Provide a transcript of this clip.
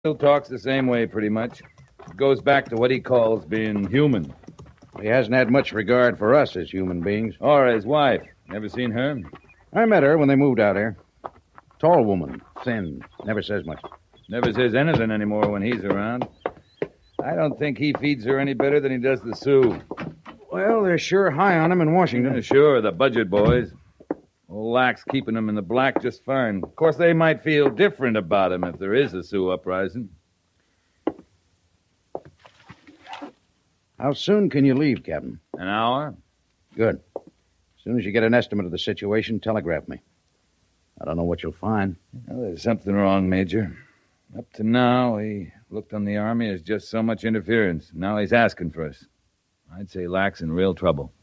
Still talks the same way, pretty much. Goes back to what he calls being human. He hasn't had much regard for us as human beings. Or his wife. Never seen her? I met her when they moved out here. Tall woman, thin, never says much. Never says anything anymore when he's around. I don't think he feeds her any better than he does the Sioux. Well, they're sure high on him in Washington. Yeah, sure, the budget boys. Old Lack's keeping them in the black just fine. Of course, they might feel different about him if there is a Sioux uprising. How soon can you leave, Captain? An hour? Good. As soon as you get an estimate of the situation, telegraph me. I don't know what you'll find. Well, there's something wrong, Major. Up to now, he looked on the Army as just so much interference. Now he's asking for us. I'd say Lack's in real trouble.